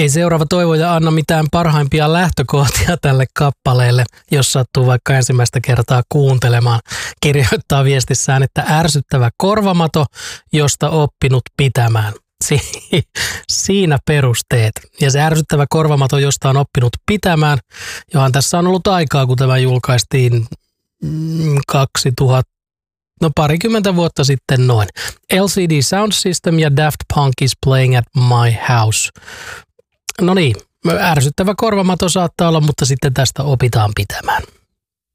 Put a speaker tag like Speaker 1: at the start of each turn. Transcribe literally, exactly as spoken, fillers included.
Speaker 1: Ei seuraava toivoja anna mitään parhaimpia lähtökohtia tälle kappaleelle, jos sattuu vaikka ensimmäistä kertaa kuuntelemaan. Kirjoittaa viestissään, että ärsyttävä korvamato, josta oppinut pitämään. Si- siinä perusteet. Ja se ärsyttävä korvamato, josta on oppinut pitämään, johon tässä on ollut aikaa, kun tämä julkaistiin kaksituhatta, no parikymmentä vuotta sitten noin. L C D Sound System ja Daft Punk is Playing at My House. No niin, ärsyttävä korvamato saattaa olla, mutta sitten tästä opitaan pitämään.